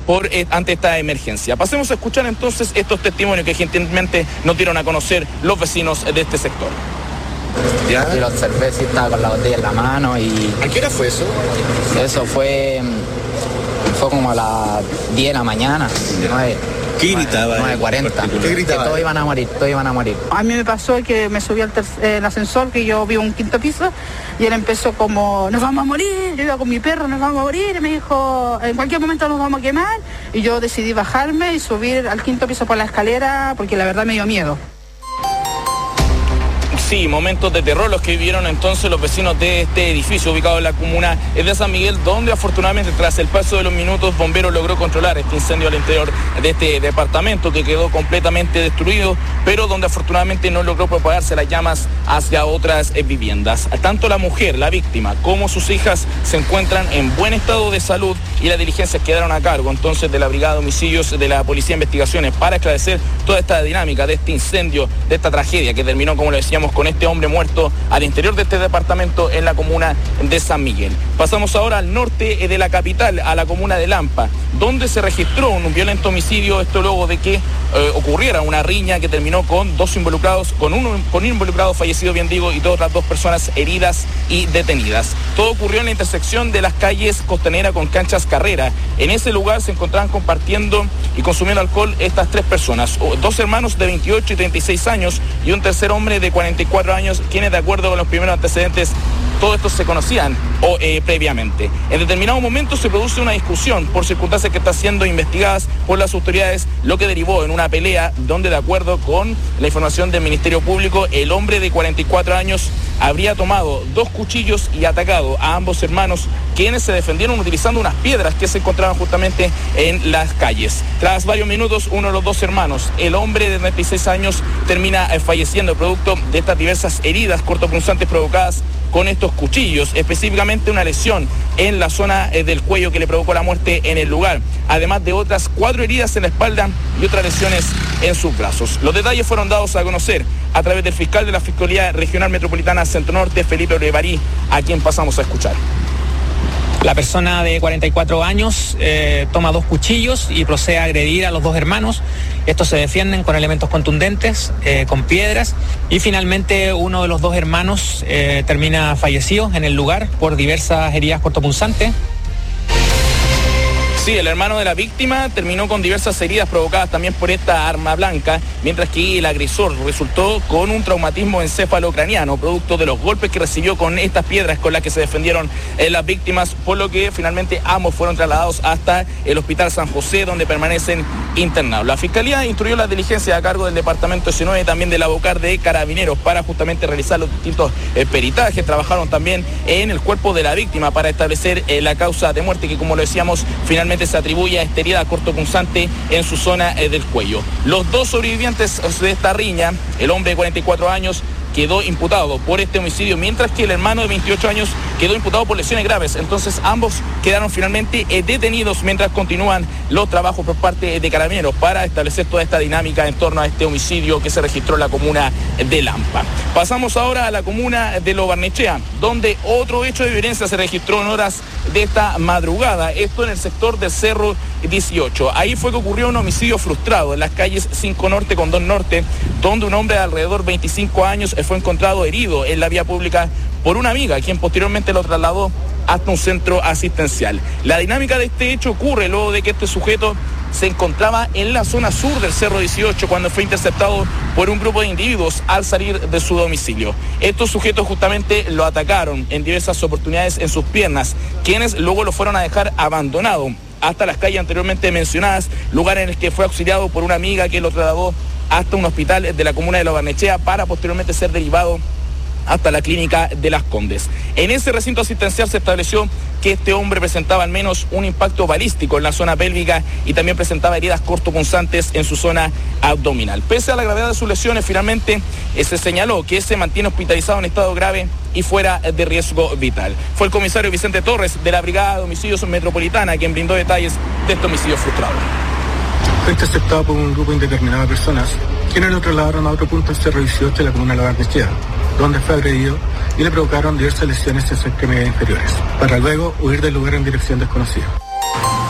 ante esta emergencia. Pasemos a escuchar entonces estos testimonios que gentilmente nos dieron a conocer los vecinos de este sector. ¿Ya? Y lo observé, sí, estaba con la botella en la mano y... ¿A qué hora fue eso? Eso fue como a las 10 de la mañana, 9. ¿Qué gritaba? 9:40. ¿Qué gritaba? Que todos iban a morir. A mí me pasó que me subí al el ascensor, que yo vivo en un quinto piso, y él empezó como, nos vamos a morir, yo iba con mi perro, nos vamos a morir, y me dijo, en cualquier momento nos vamos a quemar, y yo decidí bajarme y subir al quinto piso por la escalera, porque la verdad me dio miedo. Sí, momentos de terror los que vivieron entonces los vecinos de este edificio ubicado en la comuna de San Miguel, donde afortunadamente tras el paso de los minutos Bomberos logró controlar este incendio al interior de este departamento que quedó completamente destruido, pero donde afortunadamente no logró propagarse las llamas hacia otras viviendas. Tanto la mujer, la víctima, como sus hijas se encuentran en buen estado de salud y las diligencias quedaron a cargo entonces de la Brigada de Homicidios de la Policía de Investigaciones para esclarecer toda esta dinámica de este incendio, de esta tragedia que terminó, como le decíamos, con este hombre muerto al interior de este departamento en la comuna de San Miguel. Pasamos ahora al norte de la capital, a la comuna de Lampa, donde se registró un violento homicidio, esto luego de que ocurriera una riña que terminó con un involucrado fallecido, bien digo, y otras 2 personas heridas y detenidas. Todo ocurrió en la intersección de las calles Costanera con Canchas Carrera. En ese lugar se encontraban compartiendo y consumiendo alcohol estas 3 personas, 2 hermanos de 28 y 36 años y un tercer hombre de 44 años, quienes de acuerdo con los primeros antecedentes, todos estos se conocían previamente. En determinado momento se produce una discusión por circunstancias que están siendo investigadas por las autoridades, lo que derivó en una pelea donde, de acuerdo con la información del Ministerio Público, el hombre de 44 años habría tomado 2 cuchillos y atacado a ambos hermanos, quienes se defendieron utilizando unas piedras que se encontraban justamente en las calles. Tras varios minutos, uno de los 2 hermanos, el hombre de 36 años, termina falleciendo producto de estas diversas heridas cortopunzantes provocadas con estos cuchillos, específicamente una lesión en la zona del cuello que le provocó la muerte en el lugar, además de otras 4 heridas en la espalda y otras lesiones en sus brazos. Los detalles fueron dados a conocer a través del fiscal de la Fiscalía Regional Metropolitana Centro Norte, Felipe Olevarí, a quien pasamos a escuchar. La persona de 44 años toma 2 cuchillos y procede a agredir a los 2 hermanos. Estos se defienden con elementos contundentes, con piedras, y finalmente uno de los 2 hermanos termina fallecido en el lugar por diversas heridas cortopunzantes. Sí, el hermano de la víctima terminó con diversas heridas provocadas también por esta arma blanca, mientras que el agresor resultó con un traumatismo encéfalo-craneano, producto de los golpes que recibió con estas piedras con las que se defendieron las víctimas, por lo que finalmente ambos fueron trasladados hasta el Hospital San José, donde permanecen internados. La Fiscalía instruyó las diligencias a cargo del Departamento 19 y también de la Bocar de Carabineros para justamente realizar los distintos peritajes. Trabajaron también en el cuerpo de la víctima para establecer la causa de muerte, que, como lo decíamos, finalmente se atribuye a esta herida cortopunzante en su zona del cuello. Los 2 sobrevivientes de esta riña, el hombre de 44 años, quedó imputado por este homicidio, mientras que el hermano de 28 años quedó imputado por lesiones graves. Entonces ambos quedaron finalmente detenidos mientras continúan los trabajos por parte de Carabineros para establecer toda esta dinámica en torno a este homicidio que se registró en la comuna de Lampa. Pasamos ahora a la comuna de Lo Barnechea, donde otro hecho de violencia se registró en horas de esta madrugada, esto en el sector del Cerro 18. Ahí fue que ocurrió un homicidio frustrado en las calles 5 Norte con 2 Norte, donde un hombre de alrededor de 25 años fue encontrado herido en la vía pública por una amiga, quien posteriormente lo trasladó hasta un centro asistencial. La dinámica de este hecho ocurre luego de que este sujeto se encontraba en la zona sur del Cerro 18 cuando fue interceptado por un grupo de individuos al salir de su domicilio. Estos sujetos justamente lo atacaron en diversas oportunidades en sus piernas, quienes luego lo fueron a dejar abandonado hasta las calles anteriormente mencionadas, lugar en el que fue auxiliado por una amiga que lo trasladó hasta un hospital de la comuna de Lo Barnechea para posteriormente ser derivado hasta la clínica de Las Condes. En ese recinto asistencial se estableció que este hombre presentaba al menos un impacto balístico en la zona pélvica y también presentaba heridas cortopunzantes en su zona abdominal. Pese a la gravedad de sus lesiones, finalmente se señaló que se mantiene hospitalizado en estado grave y fuera de riesgo vital. Fue el comisario Vicente Torres de la Brigada de Homicidios Metropolitana quien brindó detalles de este homicidio frustrado. Fue interceptado por un grupo indeterminado de personas, quienes lo trasladaron a otro punto del Cerro 18 de la comuna de La Barnechea, donde fue agredido y le provocaron diversas lesiones en sus extremidades inferiores, para luego huir del lugar en dirección desconocida.